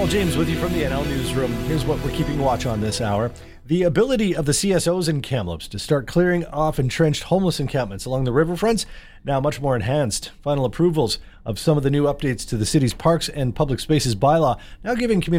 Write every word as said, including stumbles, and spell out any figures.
Paul James with you from the N L Newsroom. Here's what we're keeping watch on this hour. The ability of the C S Os in Kamloops to start clearing off entrenched homeless encampments along the riverfronts now much more enhanced. Final approvals of some of the new updates to the city's parks and public spaces bylaw now giving community